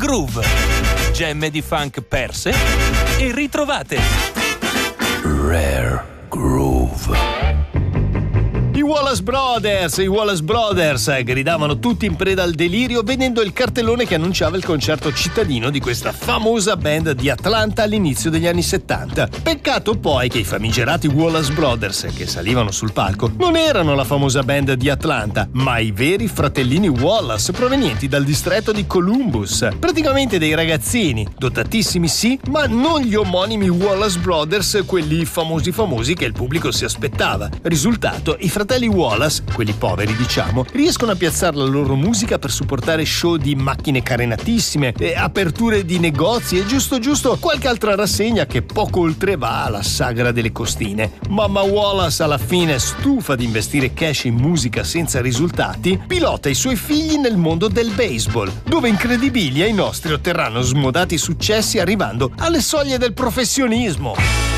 groove, gemme di funk perse e ritrovate. Rare Groove. I Wallace Brothers gridavano tutti in preda al delirio vedendo il cartellone che annunciava il concerto cittadino di questa famosa band di Atlanta all'inizio degli anni 70. Peccato poi che i famigerati Wallace Brothers che salivano sul palco non erano la famosa band di Atlanta, ma i veri fratellini Wallace provenienti dal distretto di Columbus. Praticamente dei ragazzini, dotatissimi sì, ma non gli omonimi Wallace Brothers, quelli famosi che il pubblico si aspettava. Risultato, i fratelli Wallace, quelli poveri diciamo, riescono a piazzare la loro musica per supportare show di macchine carenatissime, aperture di negozi e giusto qualche altra rassegna che poco oltre va alla sagra delle costine. Mamma Wallace alla fine, stufa di investire cash in musica senza risultati, pilota i suoi figli nel mondo del baseball, dove incredibilia i nostri otterranno smodati successi arrivando alle soglie del professionismo.